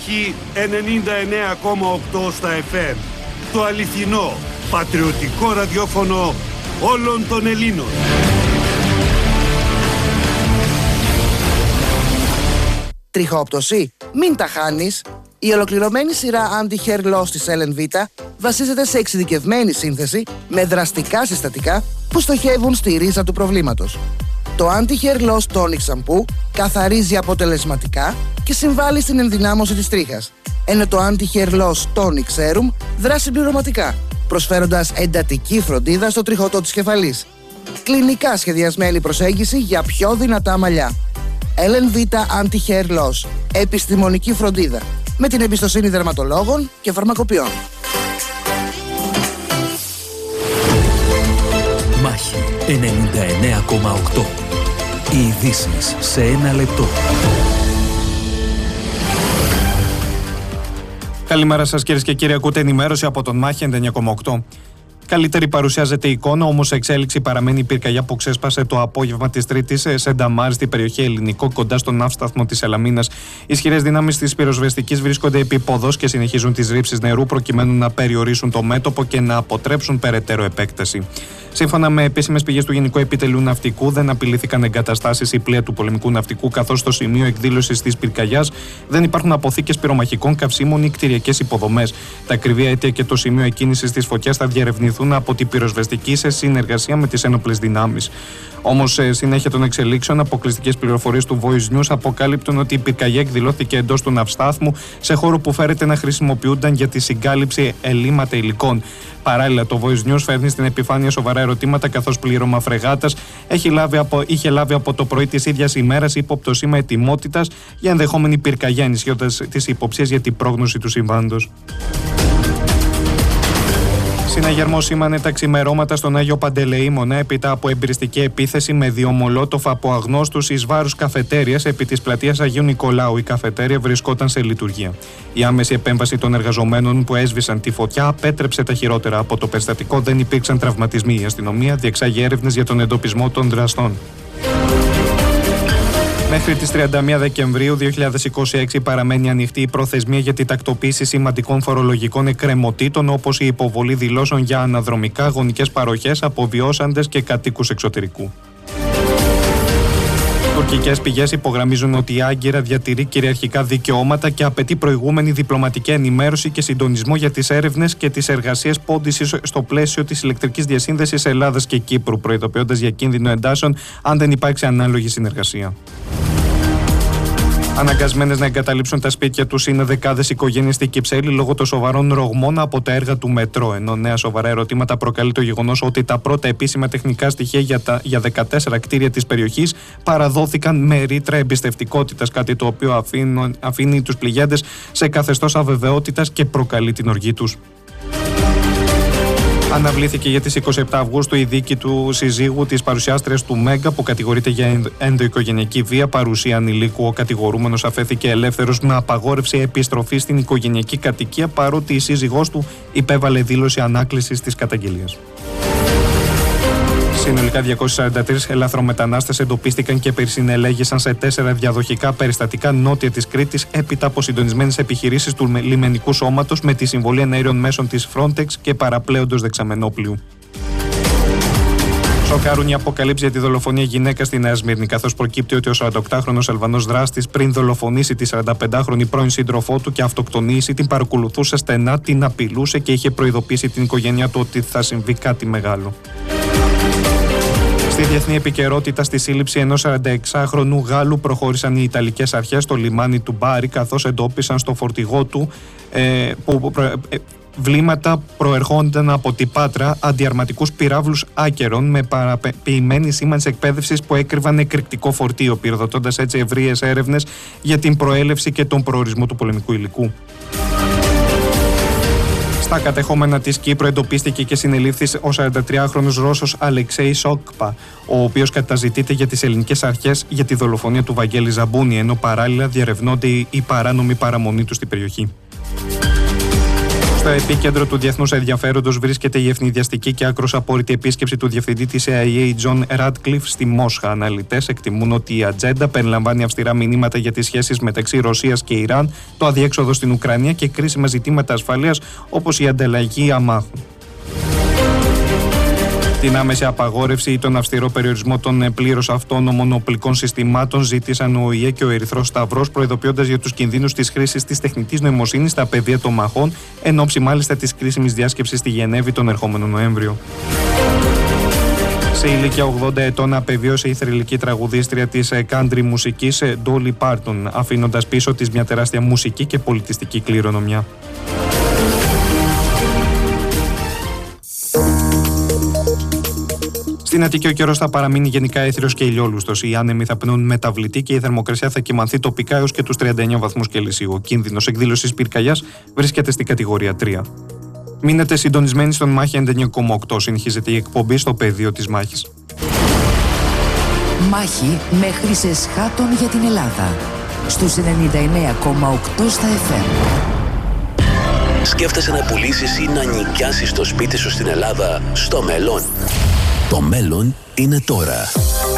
Μάχη 99,8 στα FM. Το αληθινό, πατριωτικό ραδιόφωνο όλων των Ελλήνων. Τριχόπτωση? Μην τα χάνεις. Η ολοκληρωμένη σειρά Anti-Hair Loss της LNV βασίζεται σε εξειδικευμένη σύνθεση με δραστικά συστατικά που στοχεύουν στη ρίζα του προβλήματος. Το Anti-Hair Loss Tonic Shampoo καθαρίζει αποτελεσματικά και συμβάλλει στην ενδυνάμωση της τρίχας, ενώ το Anti-Hair Loss Tonic Serum δράσει συμπληρωματικά, προσφέροντας εντατική φροντίδα στο τριχωτό της κεφαλής. Κλινικά σχεδιασμένη προσέγγιση για πιο δυνατά μαλλιά. LNV Anti-Hair Loss. Επιστημονική φροντίδα με την εμπιστοσύνη δερματολόγων και φαρμακοποιών. Μάχη 99,8. Οι ειδήσεις σε ένα λεπτό. Καλημέρα σας κυρίες και κύριοι, ακούτε ενημέρωση από τον Μάχη 99,8. Καλύτερη παρουσιάζεται η εικόνα, όμως σε εξέλιξη παραμένει η πυρκαγιά που ξέσπασε το απόγευμα της Τρίτης σε Νταμάρ, στην περιοχή Ελληνικό, κοντά στον ναύσταθμο της Σαλαμίνας. Ισχυρές δυνάμεις της πυροσβεστικής βρίσκονται επί ποδός και συνεχίζουν τις ρήψεις νερού προκειμένου να περιορίσουν το μέτωπο και να αποτρέψουν περαιτέρω επέκταση. Σύμφωνα με επίσημες πηγές του Γενικού Επιτελείου Ναυτικού, δεν απειλήθηκαν εγκαταστάσεις ή πλοία του πολεμικού ναυτικού, καθώς στο σημείο εκδήλωσης της πυρκαγιάς δεν υπάρχουν αποθήκες πυρομαχικών, καυσίμων ή κτηριακές υποδομές. Τα ακριβή αίτια και το σημείο εκκίνησης της φωτιάς θα διερευνηθούν από την πυροσβεστική σε συνεργασία με τις ένοπλες δυνάμεις. Όμως, σε συνέχεια των εξελίξεων, αποκλειστικές πληροφορίες του Voice News αποκάλυπτουν ότι η πυρκαγιά εκδηλώθηκε εντός του ναυστάθμου, σε χώρο που φέρεται να χρησιμοποιούνταν για τη συγκάλυψη ελλείμματα υλικών. Παράλληλα, το Voice News φέρνει στην επιφάνεια σοβαρά ερωτήματα, καθώς πλήρωμα φρεγάτας είχε λάβει από το πρωί της ίδιας ημέρας ύποπτο σήμα ετοιμότητας για ενδεχόμενη πυρκαγιά, ενισχύοντας τις υποψίες για την πρόγνωση του συμβάντος. Συναγερμό σήμανε τα ξημερώματα στον Άγιο Παντελεήμονα έπειτα από εμπειριστική επίθεση με 2 μολότοφ από αγνώστους εις βάρους καφετέριας επί της πλατείας Αγίου Νικολάου. Η καφετέρια βρισκόταν σε λειτουργία. Η άμεση επέμβαση των εργαζομένων που έσβησαν τη φωτιά απέτρεψε τα χειρότερα. Από το περιστατικό δεν υπήρξαν τραυματισμοί. Η αστυνομία διεξάγει έρευνες για τον εντοπισμό των δραστών. Μέχρι τις 31 Δεκεμβρίου 2026 παραμένει ανοιχτή η προθεσμία για τη τακτοποίηση σημαντικών φορολογικών εκκρεμωτήτων, όπως η υποβολή δηλώσεων για αναδρομικά γονικές παροχές από βιώσαντες και κατοίκους εξωτερικού. Τουρκικές πηγές υπογραμμίζουν ότι η Άγκυρα διατηρεί κυριαρχικά δικαιώματα και απαιτεί προηγούμενη διπλωματική ενημέρωση και συντονισμό για τις έρευνες και τις εργασίες πόντισης στο πλαίσιο της ηλεκτρικής διασύνδεσης Ελλάδας και Κύπρου, προειδοποιώντας για κίνδυνο εντάσεων αν δεν υπάρξει ανάλογη συνεργασία. Αναγκασμένες να εγκαταλείψουν τα σπίτια τους είναι δεκάδες οικογένειες στη Κυψέλη λόγω των σοβαρών ρογμών από τα έργα του μετρό. Ενώ νέα σοβαρά ερωτήματα προκαλεί το γεγονός ότι τα πρώτα επίσημα τεχνικά στοιχεία για 14 κτίρια της περιοχής παραδόθηκαν με ρήτρα εμπιστευτικότητας, κάτι το οποίο αφήνει τους πληγέντες σε καθεστώς αβεβαιότητας και προκαλεί την οργή τους. Αναβλήθηκε για τις 27 Αυγούστου η δίκη του συζύγου της παρουσιάστριας του Μέγκα που κατηγορείται για ενδοοικογενειακή βία, παρουσία ανηλίκου. Ο κατηγορούμενος αφέθηκε ελεύθερος με απαγόρευση επιστροφή στην οικογενειακή κατοικία, παρότι η σύζυγός του υπέβαλε δήλωση ανάκλησης της καταγγελίας. Συνολικά 243 ελαφρομετανάστες εντοπίστηκαν και περισυνελέγησαν σε 4 διαδοχικά περιστατικά νότια της Κρήτης έπειτα από συντονισμένες επιχειρήσεις του λιμενικού σώματος με τη συμβολή εναέριων μέσων της Frontex και παραπλέοντος δεξαμενόπλιου. Σοκάρουν οι αποκαλύψεις για τη δολοφονία γυναίκα στη Νέα Σμύρνη, καθώς προκύπτει ότι ο 48χρονος Αλβανός δράστης πριν δολοφονήσει τη 45χρονη πρώην σύντροφό του και αυτοκτονήσει, την παρακολουθούσε στενά, την απειλούσε και είχε προειδοποιήσει την οικογένειά του ότι θα συμβεί κάτι μεγάλο. Στη διεθνή επικαιρότητα, στη σύλληψη ενός 46χρονου Γάλλου προχώρησαν οι Ιταλικές αρχές στο λιμάνι του Μπάρι, καθώς εντόπισαν στο φορτηγό του βλήματα προερχόνταν από την Πάτρα αντιαρματικούς πυράβλους άκερων με παραποιημένη σήμανση εκπαίδευσης που έκρυβαν εκρηκτικό φορτίο, πυροδοτώντας έτσι ευρείες έρευνες για την προέλευση και τον προορισμό του πολεμικού υλικού. Στα κατεχόμενα της Κύπρου εντοπίστηκε και συνελήφθη ο 43χρονος Ρώσος Αλεξέη Σόκπα, ο οποίος καταζητείται για τις ελληνικές αρχές για τη δολοφονία του Βαγγέλη Ζαμπούνη, ενώ παράλληλα διερευνώνται η παράνομη παραμονή του στην περιοχή. Στο επίκεντρο του διεθνούς ενδιαφέροντος βρίσκεται η ευνηδιαστική και άκρως απόρριτη επίσκεψη του διευθυντή της CIA John Radcliffe στη Μόσχα. Αναλυτές εκτιμούν ότι η ατζέντα περιλαμβάνει αυστηρά μηνύματα για τις σχέσεις μεταξύ Ρωσίας και Ιράν, το αδιέξοδο στην Ουκρανία και κρίσιμα ζητήματα ασφαλείας όπως η ανταλλαγή αμάχων. Την άμεση απαγόρευση ή τον αυστηρό περιορισμό των πλήρως αυτόνομων οπλικών συστημάτων ζήτησαν ο ΟΗΕ και ο Ερυθρός Σταυρός, προειδοποιώντας για τους κινδύνους της χρήσης της τεχνητής νοημοσύνης στα πεδία των μαχών, εν ώψη μάλιστα της κρίσιμης διάσκεψης στη Γενέβη τον ερχόμενο Νοέμβριο. Σε ηλικία 80 ετών απεβίωσε η θρυλική τραγουδίστρια της country μουσικής Dolly Parton, αφήνοντας πίσω της μια τεράστια μουσική και πολιτιστική κληρονομιά. Στην Αττική ο καιρός θα παραμείνει γενικά έθριος και ηλιόλουστος. Οι άνεμοι θα πνέουν μεταβλητή και η θερμοκρασία θα κυμανθεί τοπικά έως και τους 39 βαθμούς Κελσίου. Ο κίνδυνος εκδήλωσης πυρκαγιάς βρίσκεται στην κατηγορία 3. Μείνετε συντονισμένοι στον Μάχη 99,8. Συνεχίζεται η εκπομπή στο πεδίο της μάχης. Μάχη με Χρύσες Χάτων για την Ελλάδα. Στους 99,8 στα FM. Σκέφτεσαι να πουλήσεις ή να νοικιάσεις το σπίτι σου στην Ελλάδα στο μέλλον? Το μέλλον είναι τώρα.